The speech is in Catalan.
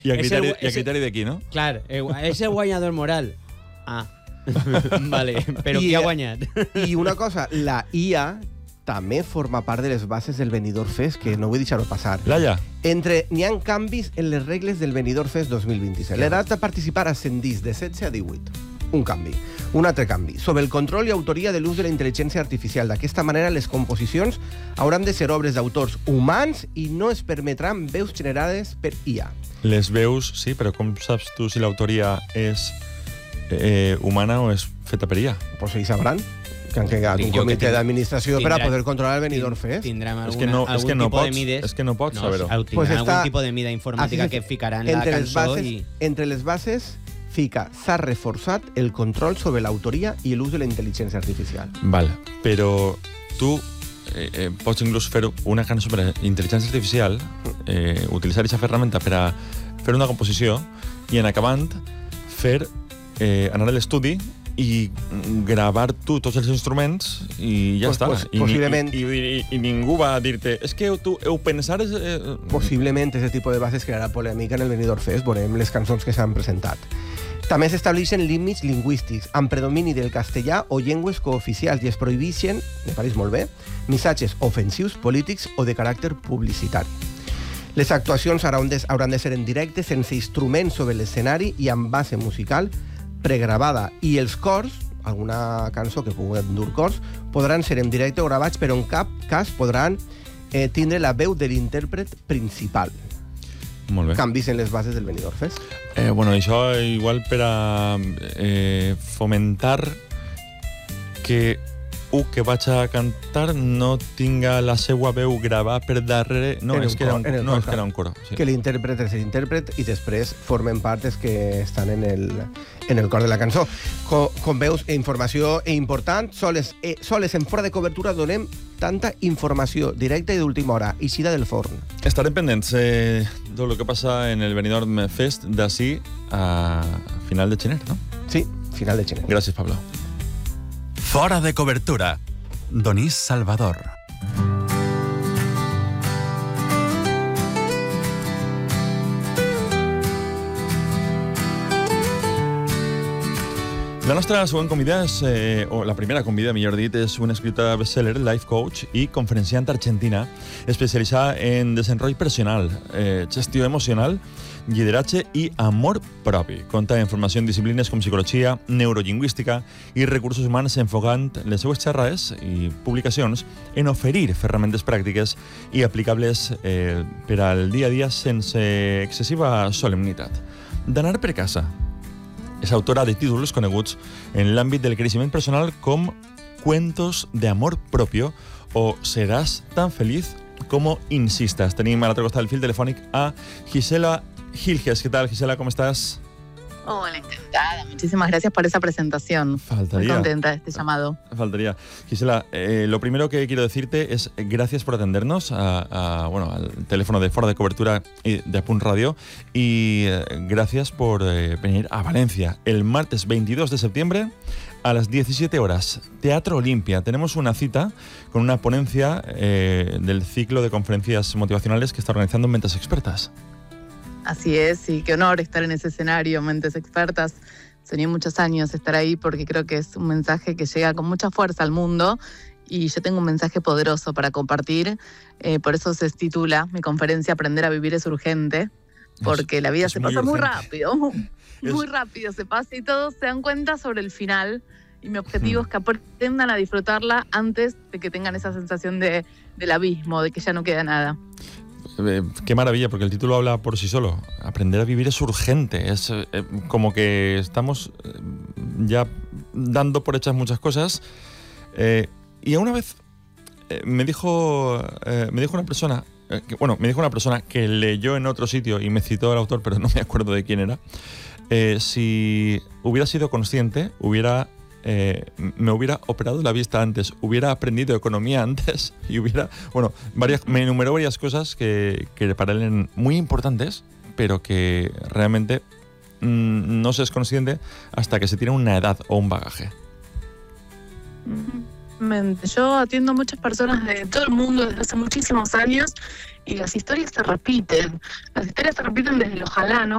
I a criteri d'aquí, no? Clar, és el guanyador moral. Ah, vale, però qui ha guanyat? I una cosa, la IA també forma part de les bases del Benidorm Fest, que no vull deixar-ho passar. Laia. N'hi ha canvis en les regles del Benidorm Fest 2027. L'edat de participar ascendís de 16 a 18. Un canvi. Un altre canvi. Sobre el control i autoria de l'ús de la intel·ligència artificial. D'aquesta manera, les composicions hauran de ser obres d'autors humans i no es permetran veus generades per IA. Les veus, sí, però com saps tu si l'autoria és humana o és feta per IA? Pues ells sabran que han creat un comitè d'administració per a poder controlar el Benidorm Fest. Tindrem algun tipus de mides. És que no pots saber-ho. Tindrem algun tipus de mida informàtica que ficaran la cançó i... Entre les bases fica, s'ha reforçat el control sobre l'autoria i l'ús de la intel·ligència artificial. Val, però tu pots inclús fer una cançó per a intel·ligència artificial, utilitzar aquesta ferramenta per a fer una composició i en acabant anar a l'estudi i gravar tu tots els instruments i ja està. Possiblement. I ningú va dir-te és que tu ho pensares... Possiblement aquest tipus de bases crearà polèmica en el Benidorm Fest. Veurem les cançons que s'han presentat. També s'estableixen límits lingüístics amb predomini del castellà o llengües cooficials i es prohibeixen, me pareix molt bé, missatges ofensius, polítics o de caràcter publicitari. Les actuacions hauran de ser en directe, sense instruments sobre l'escenari i amb base musical pregravada. I els cors, alguna cançó que pugui dur cors, podran ser en directe o gravats, però en cap cas podran tindre la veu de l'intèrpret principal. Molt bé. Canvis en les bases del Benidorm Fest. Bueno, això igual per a fomentar que que vaig a cantar no tinga la seva veu gravada per darrere... No, és que era un coro. Sí. Que l'intèrpret és l'intèrpret i després formen part els que estan en el cor de la cançó. Com veus, informació important. Soles en Fora de Cobertura donem tanta informació directa i d'última hora, eixida del forn. Estarem pendents de lo que passa en el Benidorm Fest d'ací a final de gener, no? Sí, final de gener. Gràcies, Pablo. Fora de Cobertura. Donís Salvador. La nostra següent convidada és, o la primera convidada, millor dit, és una escriptora bestseller, life coach i conferenciant argentina, especialitzada en desenvolupament personal, gestió emocional, lideratge i amor propi. Compta en formació en disciplines com psicologia, neurolingüística i recursos humans, enfocant les seues xerrades i publicacions en oferir ferramentes pràctiques i aplicables per al dia a dia sense excessiva solemnitat. D'anar per casa. És autora de títols coneguts en l'àmbit del creixement personal com Cuentos de amor propio o Serás tan feliz como insistas. Tenim a l'altre costat del fil telefònic a Gisela Gilges. ¿Qué tal, Gisela? ¿Cómo estás? Hola, encantada. Muchísimas gracias por esa presentación. Faltaría. Muy contenta de este llamado. Faltaría. Gisela, lo primero que quiero decirte es gracias por atendernos al teléfono de Fora de Cobertura de Apunt Radio y gracias por venir a Valencia el martes 22 de septiembre a las 17 horas. Teatro Olimpia. Tenemos una cita con una ponencia del ciclo de conferencias motivacionales que está organizando Mentes Expertas. Así es, y qué honor estar en ese escenario, Mentes Expertas. Soñé muchos años estar ahí porque creo que es un mensaje que llega con mucha fuerza al mundo y yo tengo un mensaje poderoso para compartir. Por eso se titula mi conferencia Aprender a vivir es urgente, porque la vida se pasa muy rápido, muy rápido se pasa y todos se dan cuenta sobre el final. Y mi objetivo es que aprendan a disfrutarla antes de que tengan esa sensación del abismo, de que ya no queda nada. Qué maravilla, porque el título habla por sí solo. Aprender a vivir es urgente. Es como que estamos ya dando por hechas muchas cosas. Y una vez me dijo una persona, que leyó en otro sitio y me citó al autor, pero no me acuerdo de quién era. Si hubiera sido consciente, me hubiera operado la vista antes, hubiera aprendido economía antes y me enumeró varias cosas que para él eran muy importantes, pero que realmente no se es consciente hasta que se tiene una edad o un bagaje. Yo atiendo a muchas personas de todo el mundo desde hace muchísimos años y las historias se repiten. Las historias se repiten desde el ojalá, ¿no?